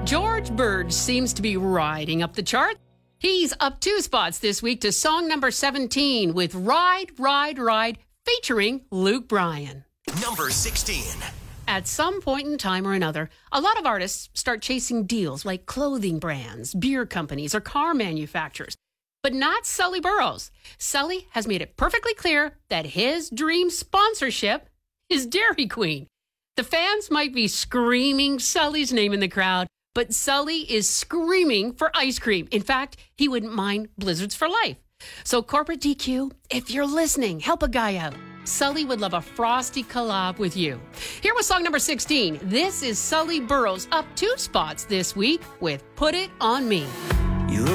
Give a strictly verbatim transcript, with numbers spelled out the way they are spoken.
George Bird seems to be riding up the chart. He's up two spots this week to song number seventeen with Ride, Ride, Ride featuring Luke Bryan. Number sixteen. At some point in time or another, a lot of artists start chasing deals like clothing brands, beer companies, or car manufacturers. But not Sully Burrows. Sully has made it perfectly clear that his dream sponsorship is Dairy Queen. The fans might be screaming Sully's name in the crowd, but Sully is screaming for ice cream. In fact, he wouldn't mind blizzards for life. So corporate D Q, if you're listening, help a guy out. Sully would love a frosty collab with you. Here was song number sixteen. This is Sully Burrows up two spots this week with Put It On Me. You